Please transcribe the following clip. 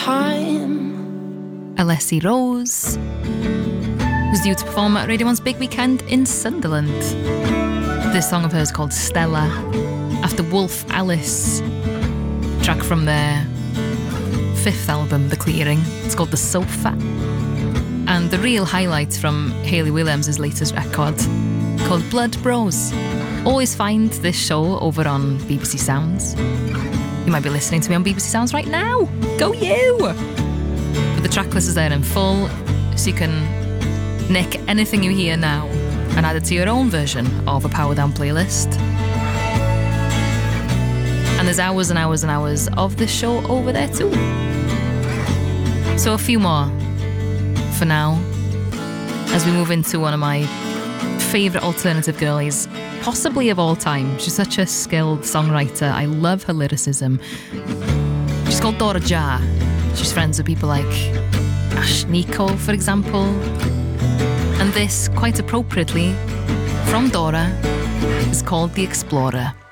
time. Alessi Rose, who's due to perform at Radio 1's Big Weekend in Sunderland. This song of hers called Stella, after Wolf Alice, track from their 5th album, The Clearing. It's called The Sofa. And the real highlight from Hayley Williams' latest record, called Blood Bros. Always find this show over on BBC Sounds. You might be listening to me on BBC Sounds right now. Go you! But the track list is there in full, so you can nick anything you hear now and add it to your own version of a Power Down playlist. And there's hours and hours and hours of this show over there too. So a few more for now, as we move into one of my favourite alternative girlies, possibly of all time. She's such a skilled songwriter. I love her lyricism. She's called Dora Jar. She's friends with people like Ashnikko, for example. And this, quite appropriately, from Dora, is called The Explorer.